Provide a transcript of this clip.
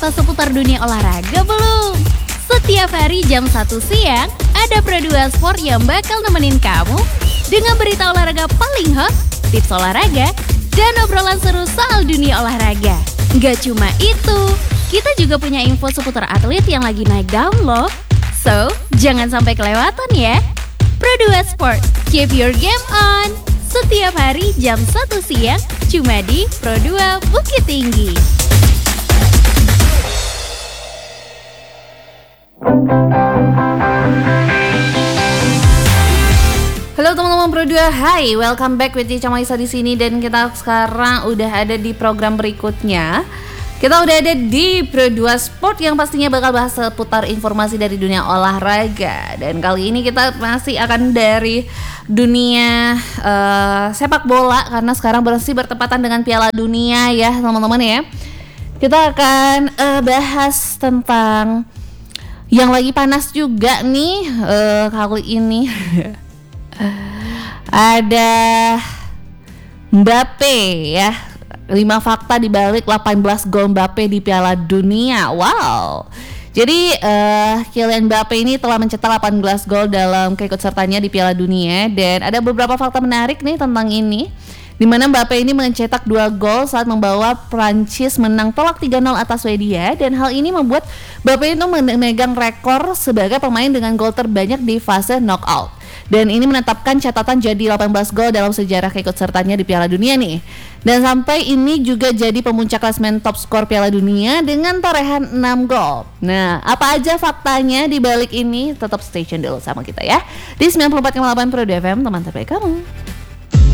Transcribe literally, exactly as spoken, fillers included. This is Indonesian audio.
Pas seputar dunia olahraga belum? Setiap hari jam satu siang, ada Pro dua Sport yang bakal nemenin kamu dengan berita olahraga paling hot, tips olahraga, dan obrolan seru soal dunia olahraga. Gak cuma itu, kita juga punya info seputar atlet yang lagi naik daun loh. So, jangan sampai kelewatan ya. Pro dua Sport, keep your game on. Setiap hari jam satu siang, cuma di Pro dua Bukit Tinggi. Halo teman-teman Pro dua, hai, welcome back with Ica Maisa di sini dan kita sekarang udah ada di program berikutnya. Kita udah ada di Pro dua Sport yang pastinya bakal bahas seputar informasi dari dunia olahraga. Dan kali ini kita masih akan dari dunia uh, sepak bola karena sekarang masih bertepatan dengan Piala Dunia ya teman-teman ya. Kita akan uh, bahas tentang yang lagi panas juga nih uh, kali ini. Ada Mbappe ya, lima fakta dibalik delapan belas gol Mbappe di Piala Dunia. Wow. Jadi uh, Kylian Mbappe ini telah mencetak delapan belas gol dalam keikutsertaannya di Piala Dunia. Dan ada beberapa fakta menarik nih tentang ini, di mana Mbappe ini mencetak dua gol saat membawa Prancis menang telak tiga nol atas Swedia. Dan hal ini membuat Mbappe itu memegang rekor sebagai pemain dengan gol terbanyak di fase knockout. Dan ini menetapkan catatan jadi delapan belas gol dalam sejarah keikutsertaannya di Piala Dunia nih. Dan sampai ini juga jadi pemuncak klasemen top skor Piala Dunia dengan torehan enam gol. Nah, apa aja faktanya di balik ini? Tetap stay tune dulu sama kita ya di sembilan puluh empat koma delapan Pro dua F M, teman terbaik kamu.